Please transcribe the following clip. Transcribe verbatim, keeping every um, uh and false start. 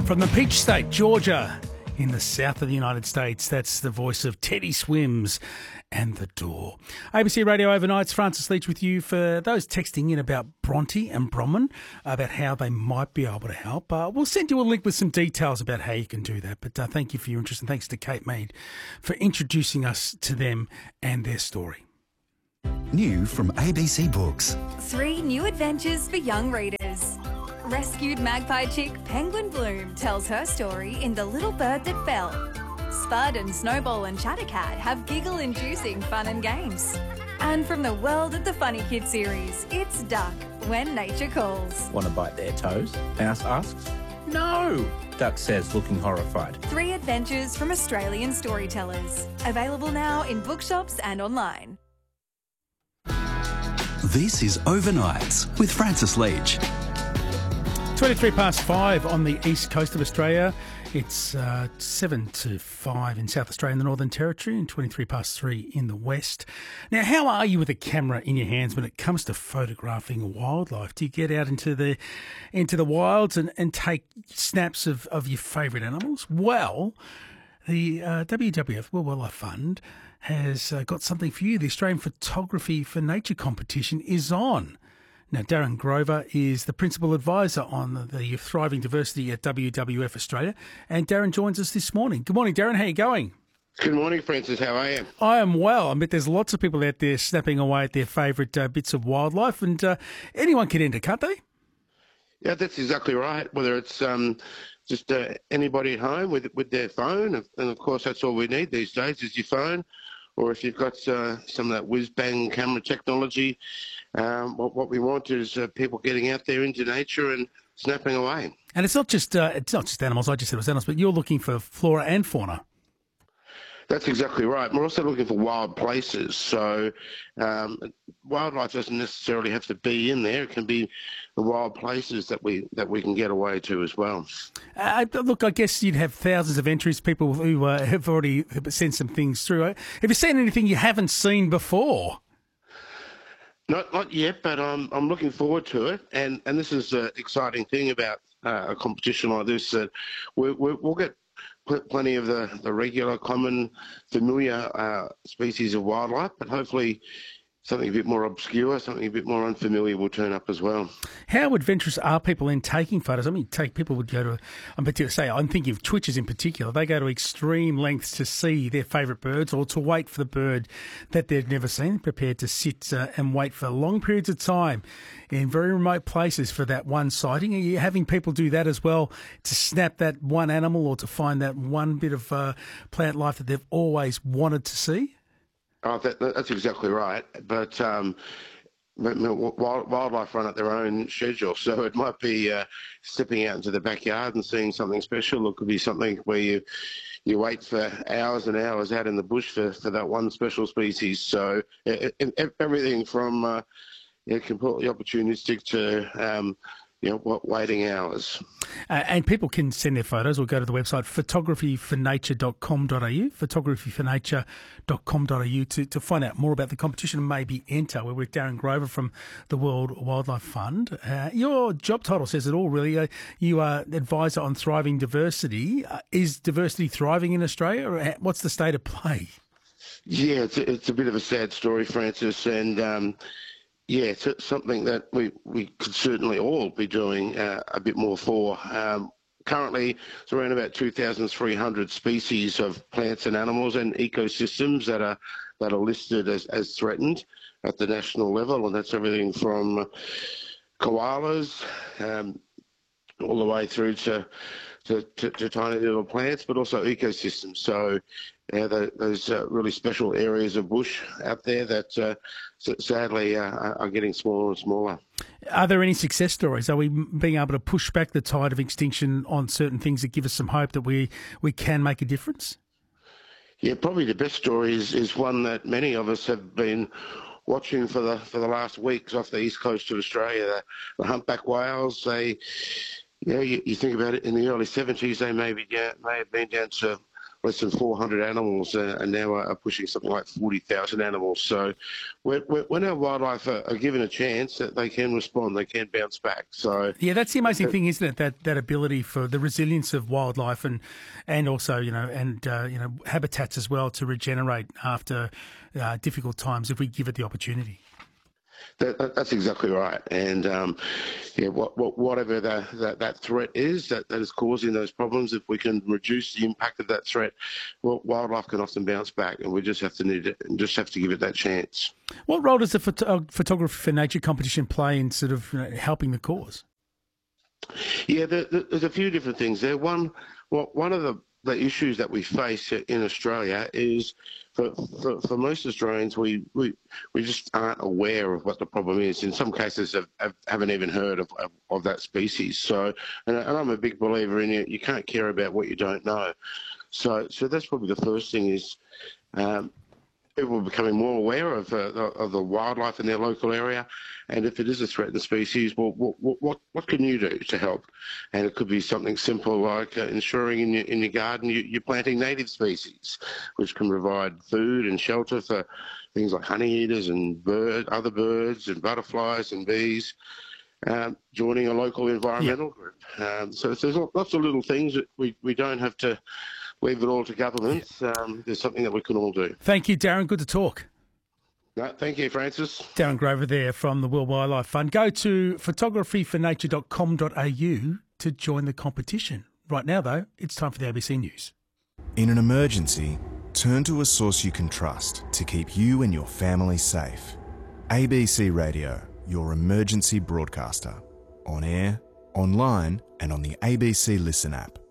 From the Peach State, Georgia, in the south of the United States, that's the voice of Teddy Swims and The Door. A B C Radio Overnight's Francis Leach with you for those texting in about Bronte and Bronwyn, about how they might be able to help. Uh, we'll send you a link with some details about how you can do that. But uh, thank you for your interest, and thanks to Kate Mead for introducing us to them and their story. New from A B C Books. Three new adventures for young readers. Rescued magpie chick Penguin Bloom tells her story in The Little Bird That Fell. Spud and Snowball and Chattercat have giggle-inducing fun and games. And from the world of the Funny Kid series, it's Duck, When Nature Calls. Want to bite their toes? Mouse asks. No, Duck says, looking horrified. Three adventures from Australian storytellers. Available now in bookshops and online. This is Overnights with Francis Leach. twenty-three past five on the east coast of Australia. It's uh, seven to five in South Australia and the Northern Territory, and twenty-three past three in the west. Now, how are you with a camera in your hands when it comes to photographing wildlife? Do you get out into the into the wilds and, and take snaps of, of your favourite animals? Well, the uh, W W F, World Wildlife Fund, has uh, got something for you. The Australian Photography for Nature competition is on. Now, Darren Grover is the Principal Advisor on the Thriving Diversity at W W F Australia, and Darren joins us this morning. Good morning, Darren. How are you going? Good morning, Francis. How are you? I am well. I bet there's lots of people out there snapping away at their favourite uh, bits of wildlife, and uh, anyone can enter, can't they? Yeah, that's exactly right. Whether it's um, just uh, anybody at home with with their phone, and of course that's all we need these days is your phone, or if you've got uh, some of that whiz-bang camera technology. Um, what, what we want is uh, people getting out there into nature and snapping away. And it's not just uh, it's not just animals. I just said it was animals, but you're looking for flora and fauna. That's exactly right. We're also looking for wild places. So um, wildlife doesn't necessarily have to be in there. It can be the wild places that we that we can get away to as well. Uh, look, I guess you'd have thousands of entries, people who uh, have already sent some things through. Have you seen anything you haven't seen before? Not not yet, but I'm I'm looking forward to it. And and this is the exciting thing about uh, a competition like this, that we, we, we'll get pl- plenty of the, the regular, common, familiar uh, species of wildlife, but hopefully something a bit more obscure, something a bit more unfamiliar will turn up as well. How adventurous are people in taking photos? I mean, take people would go to, I'm particular say, I'm thinking of twitchers in particular. They go to extreme lengths to see their favourite birds, or to wait for the bird that they've never seen, prepared to sit uh, and wait for long periods of time in very remote places for that one sighting. Are you having people do that as well, to snap that one animal or to find that one bit of uh, plant life that they've always wanted to see? Oh, that, that's exactly right. But um, wild, wildlife run at their own schedule, so it might be uh, stepping out into the backyard and seeing something special. It could be something where you you wait for hours and hours out in the bush for, for that one special species. So it, it, everything from uh, yeah, completely opportunistic to um, you know, what waiting hours. Uh, and people can send their photos or go to the website photography for nature dot com dot a u, photography for nature dot com dot a u to, to find out more about the competition and maybe enter. We're with Darren Grover from the World Wildlife Fund. Uh, your job title says it all, really. Uh, you are advisor on thriving diversity. Uh, is diversity thriving in Australia, or what's the state of play? Yeah, it's a, it's a bit of a sad story, Francis, and um, yeah, it's something that we, we could certainly all be doing uh, a bit more for. Um, currently, it's around about two thousand three hundred species of plants and animals and ecosystems that are that are listed as, as threatened at the national level, and that's everything from koalas um, all the way through to to, to to tiny little plants, but also ecosystems. So yeah, the, those uh, really special areas of bush out there that uh, sadly uh, are getting smaller and smaller. Are there any success stories? Are we being able to push back the tide of extinction on certain things that give us some hope that we, we can make a difference? Yeah, probably the best story is, is one that many of us have been watching for the for the last weeks off the east coast of Australia. The, the humpback whales, they, you know, you, you think about it, in the early seventies, they may, be down, may have been down to less than four hundred animals, uh, and now are pushing something like forty thousand animals. So when, when our wildlife are, are given a chance, that they can respond, they can bounce back. So yeah, that's the amazing thing, isn't it? That that ability for the resilience of wildlife and and also you know and uh, you know habitats as well to regenerate after uh, difficult times if we give it the opportunity. That, that, that's exactly right, and um, yeah, what, what, whatever the, that that threat is that, that is causing those problems, if we can reduce the impact of that threat, well, wildlife can often bounce back, and we just have to need it, and just have to give it that chance. What role does the photo- Photography for Nature competition play in sort of you know, helping the cause? Yeah, there, there's a few different things there. One, well, one of the the issues that we face in Australia is for, for, for most Australians, we, we we just aren't aware of what the problem is. In some cases, have, have, haven't even heard of, of, of that species. So, and, and I'm a big believer in it. You can't care about what you don't know. So, so that's probably the first thing is um, people are becoming more aware of, uh, of the wildlife in their local area. And if it is a threatened species, well, what, what, what can you do to help? And it could be something simple like uh, ensuring in your, in your garden you, you're planting native species, which can provide food and shelter for things like honey eaters and bird, other birds and butterflies and bees. Um, joining a local environmental yeah. group. Um, so there's lots of little things that we, we don't have to leave it all to governments. Um, there's something that we can all do. Thank you, Darren. Good to talk. No, thank you, Francis. Darren Grover there from the World Wildlife Fund. Go to photography for nature dot com dot a u to join the competition. Right now, though, it's time for the A B C News. In an emergency, turn to a source you can trust to keep you and your family safe. A B C Radio, your emergency broadcaster. On air, online and on the A B C Listen app.